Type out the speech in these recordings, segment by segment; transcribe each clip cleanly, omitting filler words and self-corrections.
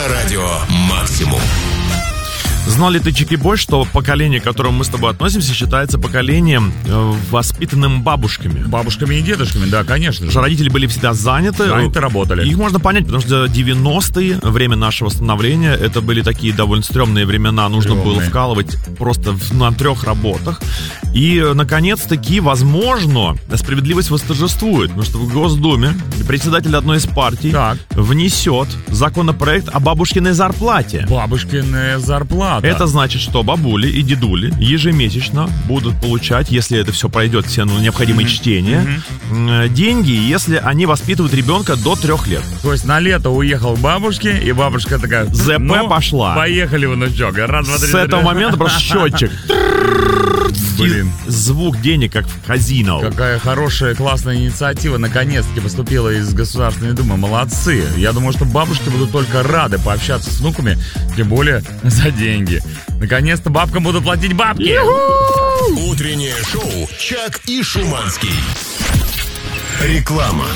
На радио «Максимум». Знал ли ты, Чики-бой, что поколение, к которому мы с тобой относимся, считается поколением, воспитанным бабушками? Бабушками и дедушками, да, конечно же. Родители были всегда заняты. Работали. Их можно понять, потому что 90-е, время нашего становления, это были такие довольно стрёмные времена. Нужно было вкалывать просто на 3 работах. И, наконец-таки, возможно, справедливость восторжествует. Потому что в Госдуме председатель одной из партий внесет законопроект о бабушкиной зарплате. Бабушкиная зарплата. Это значит, что бабули и дедули ежемесячно будут получать, если это все пройдет, все необходимые чтения, деньги, если они воспитывают ребенка до 3 лет. То есть на лето уехал к бабушке, и бабушка такая: ЗП пошла. Поехали, внучок. Раз, два, три, с этого момента просто счетчик. Блин. Звук денег, как в казино. Какая хорошая, классная инициатива наконец-таки поступила из Государственной Думы. Молодцы. Я думаю, что бабушки будут только рады пообщаться с внуками, тем более за деньги. Наконец-то бабкам будут платить бабки. Утреннее шоу «Чак и Шуманский». Реклама.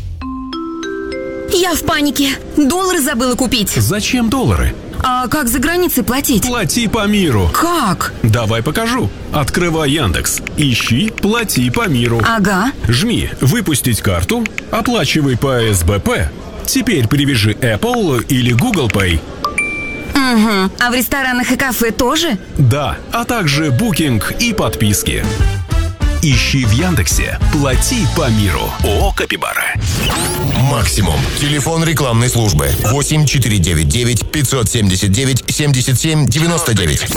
Я в панике. Доллары забыла купить. Зачем доллары? А как за границей платить? Плати по миру. Как? Давай покажу. Открывай Яндекс. Ищи «Плати по миру». Ага. Жми «Выпустить карту». Оплачивай по СБП. Теперь привяжи Apple или Google Pay. Угу. А в ресторанах и кафе тоже? Да, а также букинг и подписки. Ищи в Яндексе «Плати по миру». ООО «Капибара». Максимум. Телефон рекламной службы 8499 579 77 99.